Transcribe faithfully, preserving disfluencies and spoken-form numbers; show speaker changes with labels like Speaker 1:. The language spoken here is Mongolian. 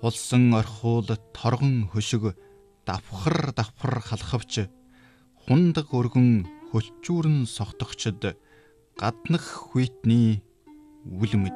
Speaker 1: хулсан орхиул торгон хөшиг давхар давхар халахвч хундаг өргөн хөлчүүрэн согтогчд гаднах хүйтний үлмэд